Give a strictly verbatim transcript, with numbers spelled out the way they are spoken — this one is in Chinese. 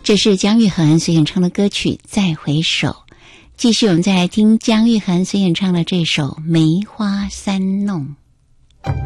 这是姜育恒所演唱的歌曲《再回首》。继续我们再来听姜育恒所演唱的这首《梅花三弄》。